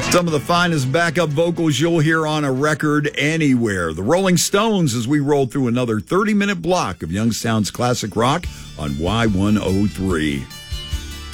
Some of the finest backup vocals you'll hear on a record anywhere. The Rolling Stones, as we roll through another 30-minute block of Youngstown's classic rock on Y103.